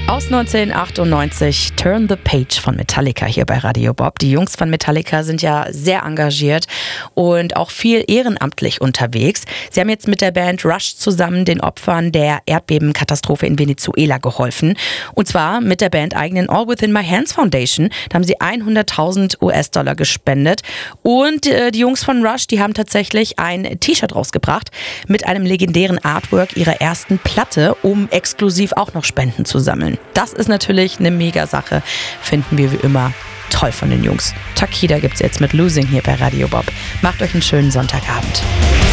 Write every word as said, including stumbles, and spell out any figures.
Aus neunzehnhundertachtundneunzig, Turn the Page von Metallica hier bei Radio Bob. Die Jungs von Metallica sind ja sehr engagiert und auch viel ehrenamtlich unterwegs. Sie haben jetzt mit der Band Rush zusammen den Opfern der Erdbebenkatastrophe in Venezuela geholfen. Und zwar mit der bandeigenen All Within My Hands Foundation. Da haben sie hunderttausend U S-Dollar gespendet. Und äh, die Jungs von Rush, die haben tatsächlich ein T-Shirt rausgebracht mit einem legendären Artwork ihrer ersten Platte, um exklusiv auch noch Spenden zu sammeln. Das ist natürlich eine Mega-Sache, finden wir wie immer toll von den Jungs. Takida gibt's jetzt mit Losing hier bei Radio Bob. Macht euch einen schönen Sonntagabend.